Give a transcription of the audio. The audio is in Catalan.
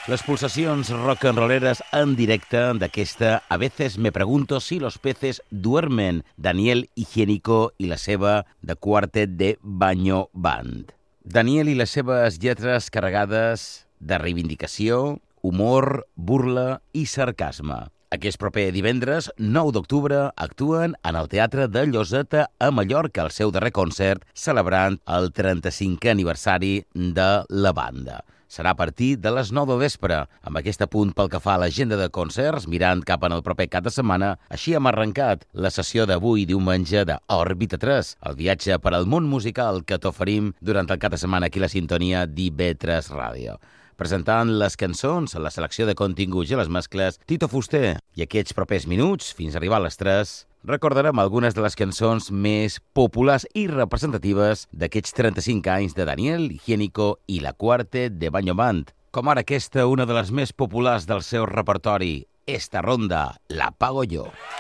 Les pulsacions rock'n'rolleres en directe d'aquesta A veces me pregunto si los peces duermen, Daniel Higiénico i la seva The Quartet de Baño Band. Daniel i les seves lletres carregades de reivindicació, humor, burla i sarcasme. Aquest proper divendres, 9 d'octubre, actuen en el Teatre de Lloseta a Mallorca, el seu darrer concert, celebrant el 35è aniversari de la banda. Serà a partir de les 9 del vespre. Amb aquest apunt pel que fa a l'agenda de concerts, mirant cap en el proper cap de setmana, així hem arrencat la sessió d'avui diumenge d'Òrbita 3, el viatge per al món musical que t'oferim durant el cap de setmana aquí a la sintonia d'IB3 Ràdio. Presentant les cançons, la selecció de continguts i les mescles, Tito Fuster. I aquests propers minuts, fins a arribar a les 3, recordarem algunes de les cançons més populars i representatives d'aquests 35 anys de Daniel Higiénico i la Quartet de Baño Band. Com ara aquesta, una de les més populars del seu repertori, Esta ronda la pago yo.